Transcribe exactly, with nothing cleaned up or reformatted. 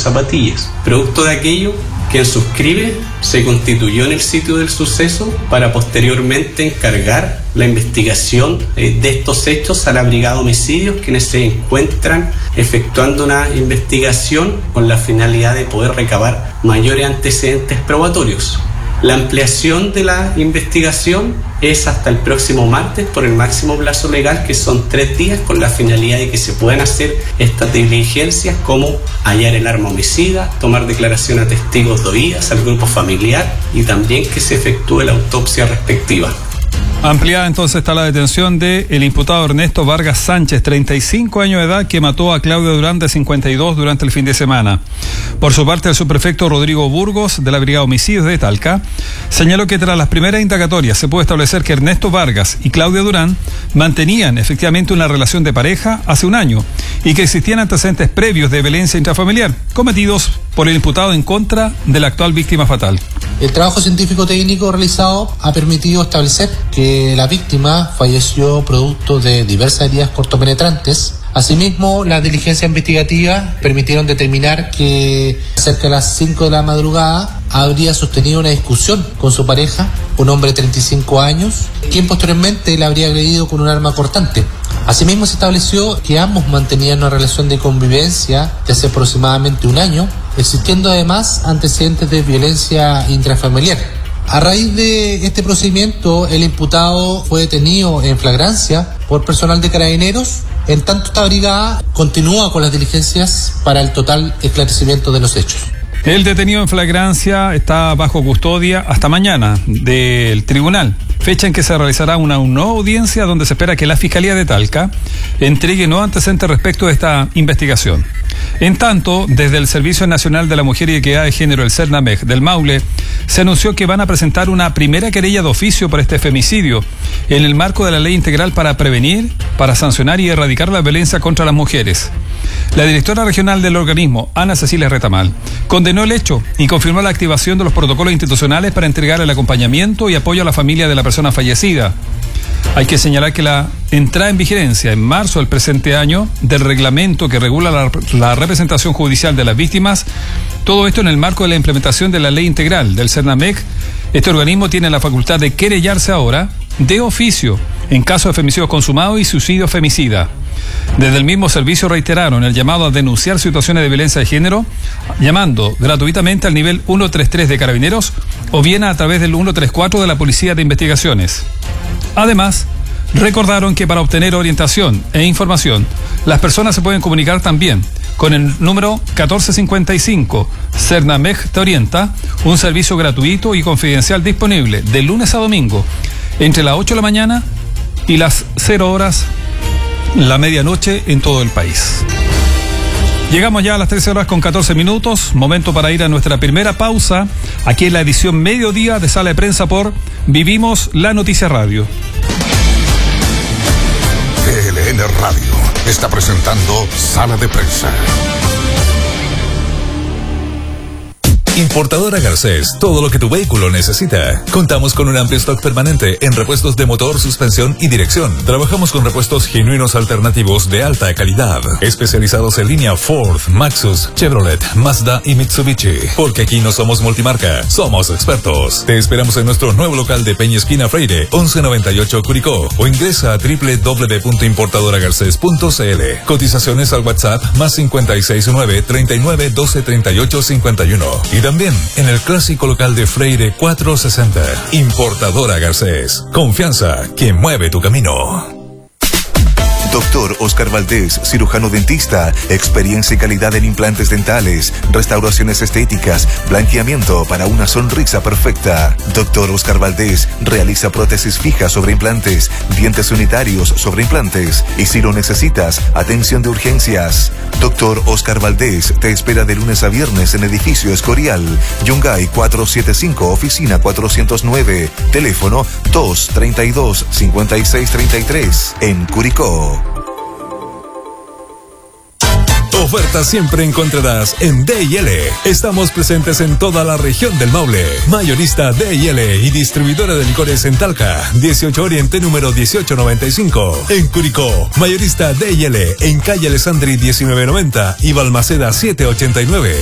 zapatillas. Producto de aquello, quien suscribe se constituyó en el sitio del suceso para posteriormente encargar la investigación eh, de estos hechos a la Brigada de Homicidios, quienes se encuentran efectuando una investigación con la finalidad de poder recabar mayores antecedentes probatorios. La ampliación de la investigación es hasta el próximo martes por el máximo plazo legal, que son tres días, con la finalidad de que se puedan hacer estas diligencias como hallar el arma homicida, tomar declaración a testigos de oídas, al grupo familiar y también que se efectúe la autopsia respectiva. Ampliada entonces está la detención de el imputado Ernesto Vargas Sánchez, treinta y cinco años de edad, que mató a Claudio Durán, de cincuenta y dos, durante el fin de semana. Por su parte, el subprefecto Rodrigo Burgos, de la Brigada de Homicidios de Talca, señaló que tras las primeras indagatorias se puede establecer que Ernesto Vargas y Claudio Durán mantenían efectivamente una relación de pareja hace un año y que existían antecedentes previos de violencia intrafamiliar cometidos por el imputado en contra de la actual víctima fatal. El trabajo científico técnico realizado ha permitido establecer que la víctima falleció producto de diversas heridas cortopenetrantes. Asimismo, las diligencias investigativas permitieron determinar que cerca de las cinco de la madrugada habría sostenido una discusión con su pareja, un hombre de treinta y cinco años, quien posteriormente le habría agredido con un arma cortante. Asimismo, se estableció que ambos mantenían una relación de convivencia de hace aproximadamente un año, existiendo además antecedentes de violencia intrafamiliar. A raíz de este procedimiento, el imputado fue detenido en flagrancia por personal de Carabineros. En tanto, esta brigada continúa con las diligencias para el total esclarecimiento de los hechos. El detenido en flagrancia está bajo custodia hasta mañana del tribunal, fecha en que se realizará una nueva audiencia donde se espera que la Fiscalía de Talca entregue nuevos antecedentes respecto de esta investigación. En tanto, desde el Servicio Nacional de la Mujer y Equidad de Género, el CERNAMEG del Maule, se anunció que van a presentar una primera querella de oficio por este femicidio en el marco de la Ley Integral para prevenir, para sancionar y erradicar la violencia contra las mujeres. La directora regional del organismo, Ana Cecilia Retamal, condenó el hecho y confirmó la activación de los protocolos institucionales para entregar el acompañamiento y apoyo a la familia de la persona fallecida. Hay que señalar que la entrada en vigencia en marzo del presente año del reglamento que regula la, la representación judicial de las víctimas, todo esto en el marco de la implementación de la ley integral del CERNAMEG. Este organismo tiene la facultad de querellarse ahora de oficio en caso de femicidio consumado y suicidio femicida. Desde el mismo servicio reiteraron el llamado a denunciar situaciones de violencia de género, llamando gratuitamente al nivel ciento treinta y tres de Carabineros o bien a través del ciento treinta y cuatro de la Policía de Investigaciones. Además, recordaron que para obtener orientación e información, las personas se pueden comunicar también con el número catorce cincuenta y cinco. CERNAMEG te orienta, un servicio gratuito y confidencial disponible de lunes a domingo, entre las ocho de la mañana y las cero horas, la medianoche, en todo el país. Llegamos ya a las trece horas con catorce minutos, momento para ir a nuestra primera pausa, aquí en la edición mediodía de Sala de Prensa por Vivimos la Noticia Radio. T L N Radio está presentando Sala de Prensa. Importadora Garcés, todo lo que tu vehículo necesita. Contamos con un amplio stock permanente en repuestos de motor, suspensión y dirección. Trabajamos con repuestos genuinos alternativos de alta calidad, especializados en línea Ford, Maxus, Chevrolet, Mazda y Mitsubishi. Porque aquí no somos multimarca, somos expertos. Te esperamos en nuestro nuevo local de Peña Esquina Freire, once noventa y ocho Curicó, o ingresa a doble u doble u doble u punto importadora garcés punto c l. Cotizaciones al WhatsApp más cinco seis nueve, treinta y nueve, doce, treinta y ocho, cincuenta y uno. Y también en el clásico local de Freire cuatrocientos sesenta. Importadora Garcés. Confianza que mueve tu camino. Doctor Oscar Valdés, cirujano dentista, experiencia y calidad en implantes dentales, restauraciones estéticas, blanqueamiento para una sonrisa perfecta. Doctor Oscar Valdés realiza prótesis fijas sobre implantes, dientes unitarios sobre implantes y si lo necesitas, atención de urgencias. Doctor Oscar Valdés te espera de lunes a viernes en edificio Escorial, Yungay cuatrocientos setenta y cinco, oficina cuatrocientos nueve, teléfono dos treinta y dos, cincuenta y seis treinta y tres, en Curicó. Ofertas siempre encontrarás en D y L. Estamos presentes en toda la región del Maule. Mayorista D y L y distribuidora de licores en Talca, dieciocho Oriente número dieciocho noventa y cinco. En Curicó, mayorista D y L en calle Alessandri diecinueve noventa y Balmaceda siete ochenta y nueve.